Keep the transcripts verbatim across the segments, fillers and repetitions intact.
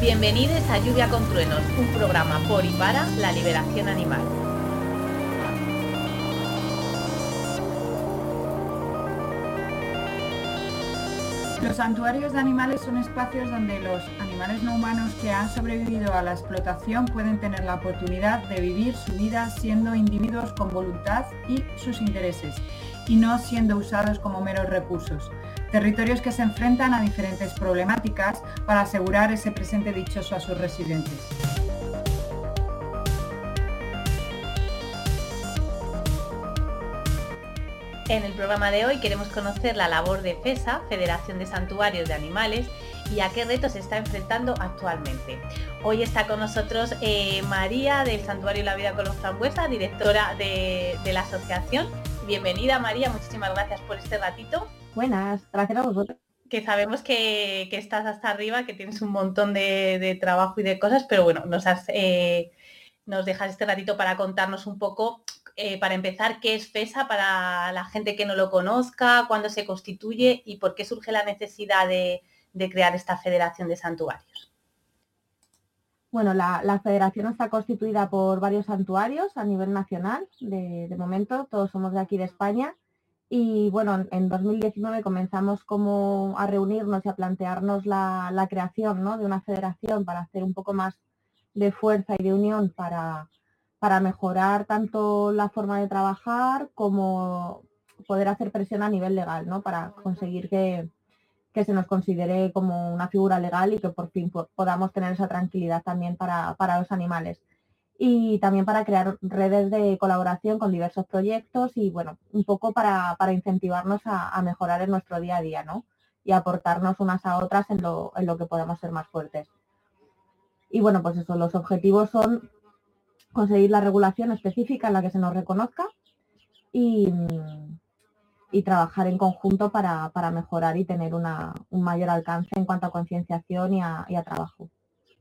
Bienvenidos a Lluvia con Truenos, un programa por y para la liberación animal. Los santuarios de animales son espacios donde los animales no humanos que han sobrevivido a la explotación pueden tener la oportunidad de vivir su vida siendo individuos con voluntad y sus intereses, y no siendo usados como meros recursos. Territorios que se enfrentan a diferentes problemáticas para asegurar ese presente dichoso a sus residentes. En el programa de hoy queremos conocer la labor de FESA, Federación de Santuarios de Animales, y a qué retos se está enfrentando actualmente. Hoy está con nosotros eh, María del Santuario La Vida Color Frambuesa, directora de, de la asociación. Bienvenida, María, muchísimas gracias por este ratito. Buenas, gracias a vosotros. Que sabemos que, que estás hasta arriba, que tienes un montón de, de trabajo y de cosas, pero bueno, nos, has, eh, nos dejas este ratito para contarnos un poco, eh, para empezar, qué es FESA para la gente que no lo conozca, cuándo se constituye y por qué surge la necesidad de, de crear esta Federación de Santuarios. Bueno, la, la federación está constituida por varios santuarios a nivel nacional, de, de momento, todos somos de aquí de España. Y bueno, en dos mil diecinueve comenzamos como a reunirnos y a plantearnos la, la creación, ¿no?, de una federación para hacer un poco más de fuerza y de unión para, para mejorar tanto la forma de trabajar como poder hacer presión a nivel legal, ¿no?, para conseguir que, que se nos considere como una figura legal y que por fin podamos tener esa tranquilidad también para, para los animales. Y también para crear redes de colaboración con diversos proyectos y, bueno, un poco para, para incentivarnos a, a mejorar en nuestro día a día, ¿no?, y aportarnos unas a otras en lo, en lo que podamos ser más fuertes. Y, bueno, pues eso, los objetivos son conseguir la regulación específica en la que se nos reconozca y, y trabajar en conjunto para, para mejorar y tener una, un mayor alcance en cuanto a concienciación y a, y a trabajo.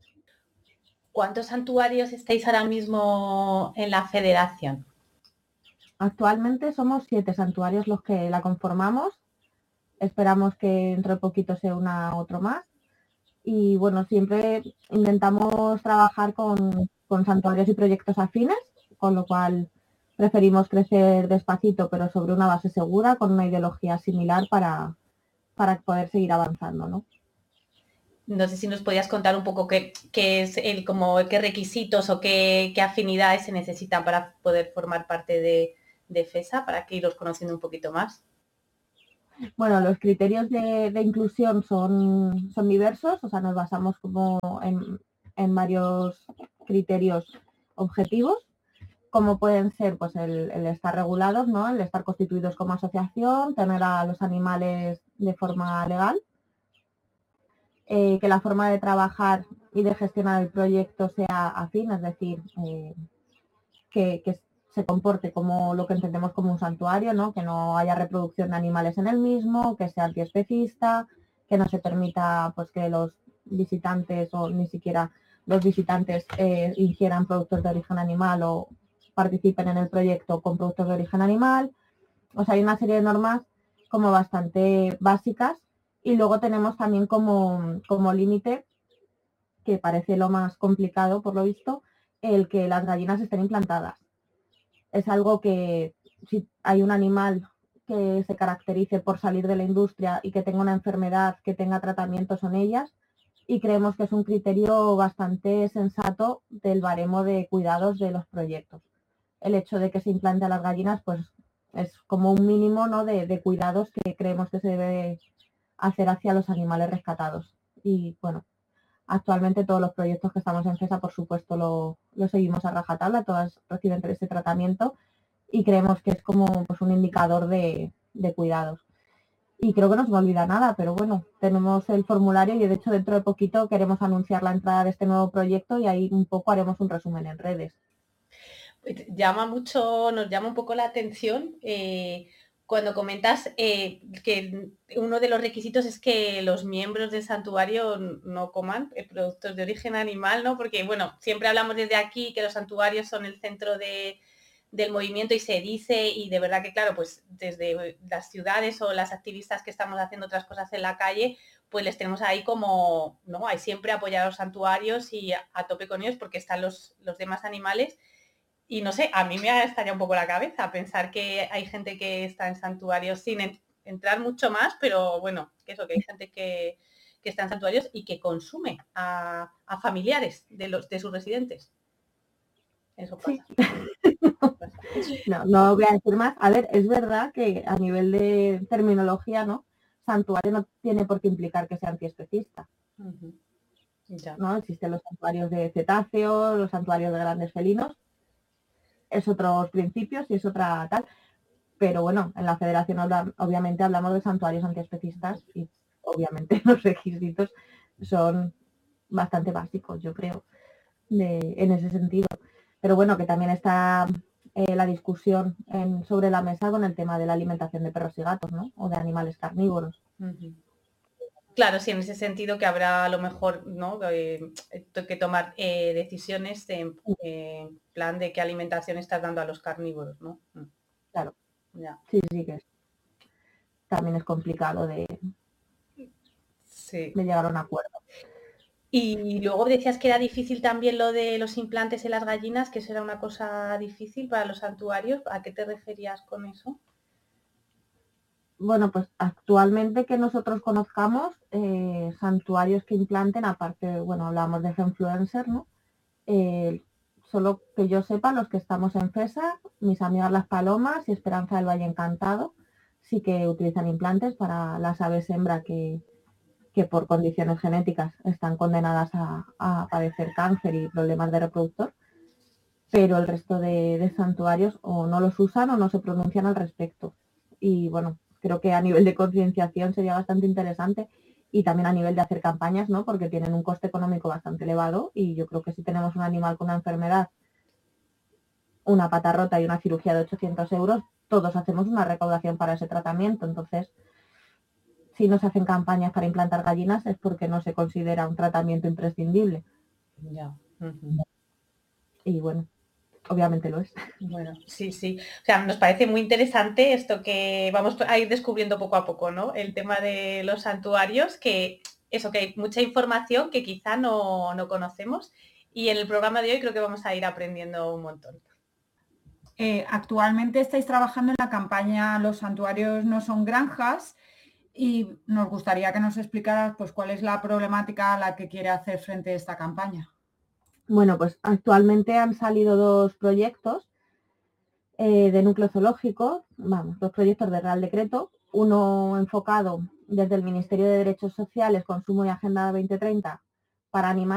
¿Cuántos santuarios estáis ahora mismo en la federación? Actualmente somos siete santuarios los que la conformamos. Esperamos que dentro de poquito se una otro más. Y bueno, siempre intentamos trabajar con, con santuarios y proyectos afines, con lo cual preferimos crecer despacito, pero sobre una base segura, con una ideología similar para, para poder seguir avanzando, ¿no? No sé si nos podías contar un poco qué, qué es el, como, qué requisitos o qué, qué afinidades se necesitan para poder formar parte de, de FESA, para que iros conociendo un poquito más. Bueno, los criterios de, de inclusión son, son diversos, o sea, nos basamos como en, en varios criterios objetivos, como pueden ser pues el, el estar regulados, ¿no?, el estar constituidos como asociación, tener a los animales de forma legal, eh, que la forma de trabajar y de gestionar el proyecto sea afín, es decir, eh, que, que se comporte como lo que entendemos como un santuario, ¿no?, que no haya reproducción de animales en el mismo, que sea antiespecista, que no se permita pues que los visitantes o ni siquiera los visitantes eh, ingieran productos de origen animal o participen en el proyecto con productos de origen animal. O sea, hay una serie de normas como bastante básicas y luego tenemos también como, como límite, que parece lo más complicado por lo visto, el que las gallinas estén implantadas. Es algo que si hay un animal que se caracterice por salir de la industria y que tenga una enfermedad, que tenga tratamiento, son ellas, y creemos que es un criterio bastante sensato del baremo de cuidados de los proyectos. El hecho de que se implante a las gallinas pues es como un mínimo, ¿no?, de, de cuidados que creemos que se debe hacer hacia los animales rescatados. Y bueno, actualmente todos los proyectos que estamos en FESA, por supuesto, lo, lo seguimos a rajatabla, todas reciben ese tratamiento y creemos que es como pues, un indicador de, de cuidados. Y creo que no se me olvida nada, pero bueno, tenemos el formulario y de hecho dentro de poquito queremos anunciar la entrada de este nuevo proyecto y ahí un poco haremos un resumen en redes. Llama mucho, nos llama un poco la atención eh, cuando comentas eh, que uno de los requisitos es que los miembros del santuario no coman productos de origen animal, ¿no? Porque, bueno, siempre hablamos desde aquí que los santuarios son el centro de, del movimiento y se dice, y de verdad que, claro, pues desde las ciudades o las activistas que estamos haciendo otras cosas en la calle, pues les tenemos ahí como, ¿no? Hay siempre apoyar a los santuarios y a, a tope con ellos porque están los, los demás animales. Y no sé, a mí me ha estallado un poco la cabeza pensar que hay gente que está en santuarios sin en, entrar mucho más, pero bueno, que eso, que hay gente que, que está en santuarios y que consume a, a familiares de, los, de sus residentes. Eso pasa. Sí. No, no voy a decir más. A ver, es verdad que a nivel de terminología, ¿no? Santuario no tiene por qué implicar que sea antiespecista. Uh-huh. Ya. ¿No? Existen los santuarios de cetáceos, los santuarios de grandes felinos. Es otros principios y es otra tal. Pero bueno, en la federación obviamente hablamos de santuarios antiespecistas y obviamente los requisitos son bastante básicos, yo creo, de, en ese sentido. Pero bueno, que también está eh, la discusión en, sobre la mesa con el tema de la alimentación de perros y gatos, ¿no? O de animales carnívoros. Uh-huh. Claro, sí, en ese sentido que habrá a lo mejor, ¿no? Eh, que tomar eh, decisiones en eh, plan de qué alimentación estás dando a los carnívoros, ¿no? Claro. Ya. Sí, sí que es. También es complicado de, sí. de llegar a un acuerdo. Y luego decías que era difícil también lo de los implantes en las gallinas, que eso era una cosa difícil para los santuarios. ¿A qué te referías con eso? Bueno, pues actualmente que nosotros conozcamos, eh, santuarios que implanten, aparte, bueno, hablamos de Genfluencer, ¿no? Eh, solo que yo sepa, los que estamos en FESA, mis amigas las palomas y Esperanza del Valle Encantado, sí que utilizan implantes para las aves hembra que, que por condiciones genéticas están condenadas a, a padecer cáncer y problemas de reproductor, pero el resto de, de santuarios o no los usan o no se pronuncian al respecto. Y bueno, creo que a nivel de concienciación sería bastante interesante y también a nivel de hacer campañas, ¿no? Porque tienen un coste económico bastante elevado y yo creo que si tenemos un animal con una enfermedad, una pata rota y una cirugía de ochocientos euros, todos hacemos una recaudación para ese tratamiento. Entonces, si no se hacen campañas para implantar gallinas es porque no se considera un tratamiento imprescindible. Ya. Uh-huh. Y bueno, obviamente lo es. Bueno, sí, sí. O sea, nos parece muy interesante esto que vamos a ir descubriendo poco a poco, ¿no? El tema de los santuarios, que eso, que hay mucha información que quizá no, no conocemos y en el programa de hoy creo que vamos a ir aprendiendo un montón. Eh, actualmente estáis trabajando en la campaña Los santuarios no son granjas y nos gustaría que nos explicaras pues, cuál es la problemática a la que quiere hacer frente a esta campaña. Bueno, pues actualmente han salido dos proyectos eh, de núcleo zoológico, vamos, dos proyectos de Real Decreto, uno enfocado desde el Ministerio de Derechos Sociales, Consumo y Agenda veinte treinta para animales